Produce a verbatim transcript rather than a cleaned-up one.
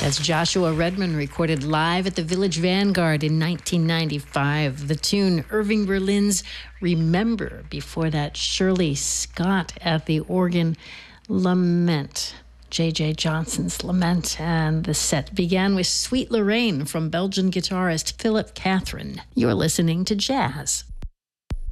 As Joshua Redman recorded live at the Village Vanguard in nineteen ninety-five. The tune Irving Berlin's Remember. Before that, Shirley Scott at the organ, Lament. J J Johnson's Lament. And the set began with Sweet Lorraine from Belgian guitarist Philip Catherine. You're listening to Jazz